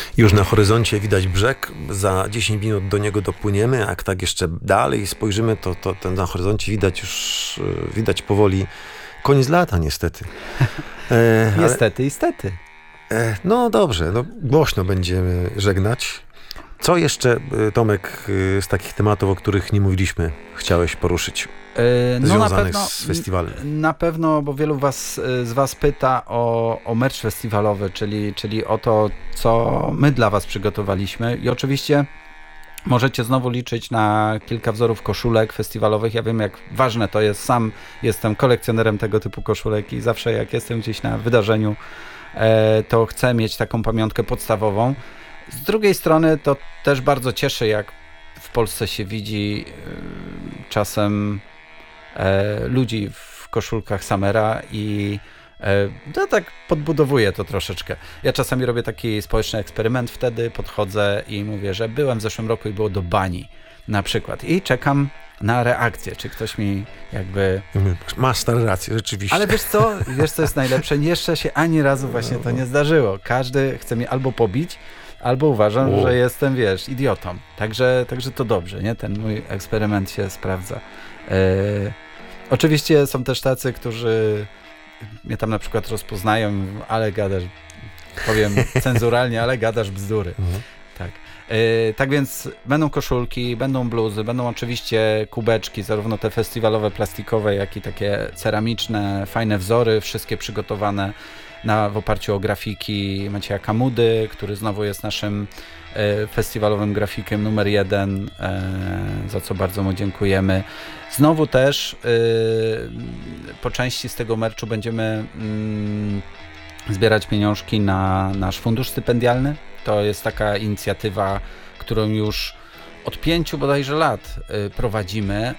Już na horyzoncie widać brzeg, za 10 minut do niego dopłyniemy, a jak tak jeszcze dalej spojrzymy, to ten na horyzoncie widać powoli koniec lata niestety. Niestety. No dobrze, no głośno będziemy żegnać. Co jeszcze, Tomek, z takich tematów, o których nie mówiliśmy, chciałeś poruszyć? Związanych z festiwalem. Na pewno, bo wielu z was pyta o merch festiwalowy, czyli o to, co my dla was przygotowaliśmy. I oczywiście możecie znowu liczyć na kilka wzorów koszulek festiwalowych. Ja wiem, jak ważne to jest. Sam jestem kolekcjonerem tego typu koszulek i zawsze jak jestem gdzieś na wydarzeniu, to chcę mieć taką pamiątkę podstawową. Z drugiej strony to też bardzo cieszy, jak w Polsce się widzi czasem ludzi w koszulkach Summera i to tak podbudowuje to troszeczkę. Ja czasami robię taki społeczny eksperyment, wtedy podchodzę i mówię, że byłem w zeszłym roku i było do bani na przykład i czekam na reakcję, czy ktoś mi jakby... Masz stare rację, rzeczywiście. Ale wiesz co jest najlepsze? Jeszcze się ani razu właśnie to nie zdarzyło. Każdy chce mnie albo pobić, albo uważam, że jestem, idiotą. Także to dobrze, nie? Ten mój eksperyment się sprawdza. Oczywiście są też tacy, którzy mnie tam na przykład rozpoznają, ale gadasz, powiem cenzuralnie, ale gadasz bzdury. Tak. Tak więc będą koszulki, będą bluzy, będą oczywiście kubeczki, zarówno te festiwalowe, plastikowe, jak i takie ceramiczne, fajne wzory, wszystkie przygotowane w oparciu o grafiki Macieja Kamudy, który znowu jest naszym festiwalowym grafikiem numer 1, za co bardzo mu dziękujemy. Znowu też po części z tego merchu będziemy zbierać pieniążki na nasz fundusz stypendialny. To jest taka inicjatywa, którą już od 5 bodajże lat prowadzimy.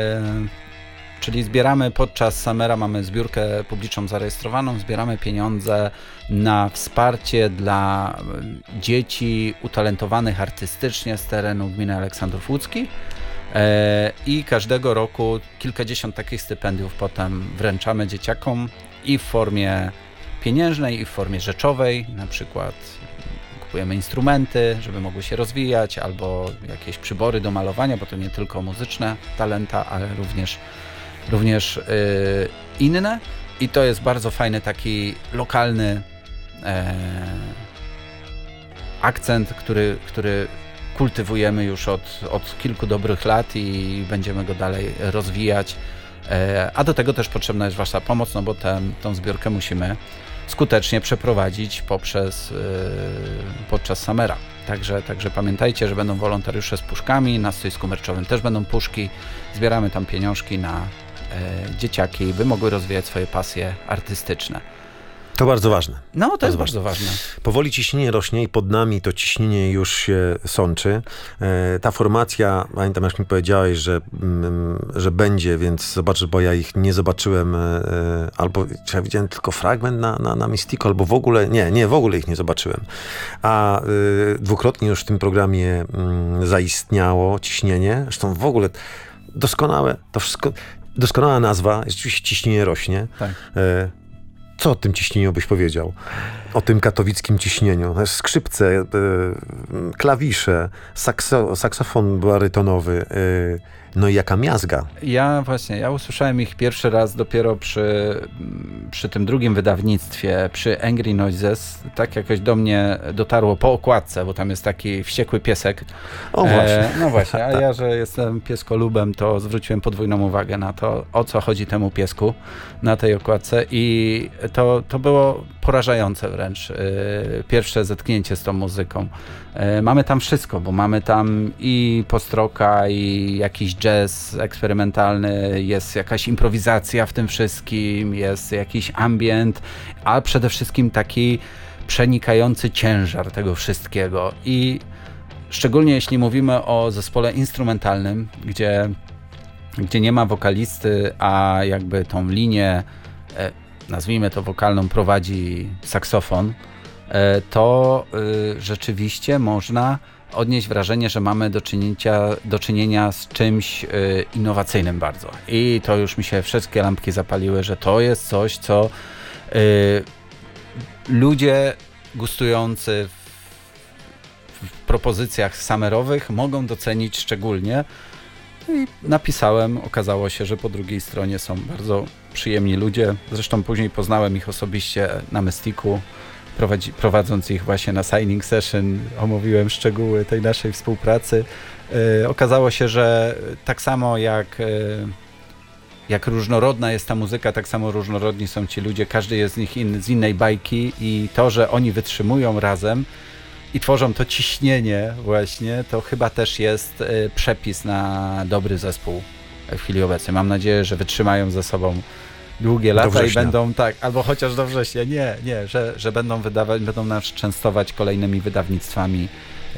Czyli zbieramy podczas Summera, mamy zbiórkę publiczną zarejestrowaną, zbieramy pieniądze na wsparcie dla dzieci utalentowanych artystycznie z terenu gminy Aleksandrów Łódzki i każdego roku kilkadziesiąt takich stypendiów potem wręczamy dzieciakom i w formie pieniężnej, i w formie rzeczowej, na przykład kupujemy instrumenty, żeby mogły się rozwijać, albo jakieś przybory do malowania, bo to nie tylko muzyczne talenta, ale również inne i to jest bardzo fajny taki lokalny akcent, który kultywujemy już od kilku dobrych lat i będziemy go dalej rozwijać, a do tego też potrzebna jest wasza pomoc, no bo tą zbiórkę musimy skutecznie przeprowadzić podczas Summera. Także pamiętajcie, że będą wolontariusze z puszkami, na stoisku merczowym też będą puszki, zbieramy tam pieniążki na dzieciaki, by mogły rozwijać swoje pasje artystyczne. To bardzo ważne. No, to jest bardzo ważne. Powoli ciśnienie rośnie i pod nami to ciśnienie już się sączy. Ta formacja, pamiętam jak mi powiedziałeś, że będzie, więc zobaczysz, bo ja ich nie zobaczyłem, albo ja widziałem tylko fragment na Mystico, albo w ogóle, nie, w ogóle ich nie zobaczyłem. A dwukrotnie już w tym programie zaistniało ciśnienie, zresztą w ogóle doskonałe, to wszystko, doskonała nazwa, rzeczywiście ciśnienie rośnie. Tak. Co o tym ciśnieniu byś powiedział? O tym katowickim ciśnieniu. Skrzypce, klawisze, saksofon barytonowy, no i jaka miazga. Ja usłyszałem ich pierwszy raz dopiero przy tym drugim wydawnictwie, przy Angry Noises. Tak jakoś do mnie dotarło po okładce, bo tam jest taki wściekły piesek. O właśnie. No właśnie, a ja, że jestem pieskolubem, to zwróciłem podwójną uwagę na to, o co chodzi temu piesku na tej okładce i to było porażające wręcz. Pierwsze zetknięcie z tą muzyką. Mamy tam wszystko, bo mamy tam i post-rocka, i jakiś jazz eksperymentalny, jest jakaś improwizacja w tym wszystkim, jest jakiś ambient, a przede wszystkim taki przenikający ciężar tego wszystkiego. I szczególnie jeśli mówimy o zespole instrumentalnym, gdzie nie ma wokalisty, a jakby tą linię, nazwijmy to wokalną, prowadzi saksofon, to rzeczywiście można odnieść wrażenie, że mamy do czynienia z czymś innowacyjnym bardzo. I to już mi się wszystkie lampki zapaliły, że to jest coś, co ludzie gustujący propozycjach summerowych mogą docenić szczególnie. I napisałem, okazało się, że po drugiej stronie są bardzo przyjemni ludzie. Zresztą później poznałem ich osobiście na Mystiku, prowadząc ich właśnie na signing session, omówiłem szczegóły tej naszej współpracy. Okazało się, że tak samo jak różnorodna jest ta muzyka, tak samo różnorodni są ci ludzie, każdy jest z nich z innej bajki i to, że oni wytrzymują razem i tworzą to ciśnienie właśnie, to chyba też jest przepis na dobry zespół w chwili obecnej. Mam nadzieję, że wytrzymają ze sobą długie lata i będą tak, albo chociaż do września, że będą wydawać, będą nas częstować kolejnymi wydawnictwami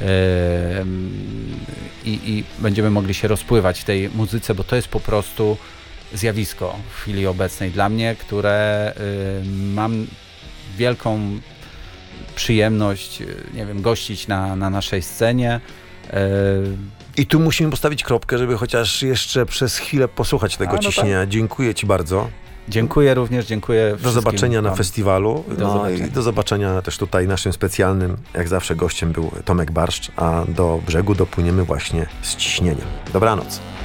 i będziemy mogli się rozpływać w tej muzyce, bo to jest po prostu zjawisko w chwili obecnej dla mnie, które mam wielką przyjemność, nie wiem, gościć na naszej scenie. I tu musimy postawić kropkę, żeby chociaż jeszcze przez chwilę posłuchać tego ciśnienia. Tak. Dziękuję ci bardzo. Dziękuję również, dziękuję. Do zobaczenia na festiwalu. I do zobaczenia też tutaj naszym specjalnym, jak zawsze gościem był Tomek Barszcz, a do brzegu dopłyniemy właśnie z ciśnieniem. Dobranoc.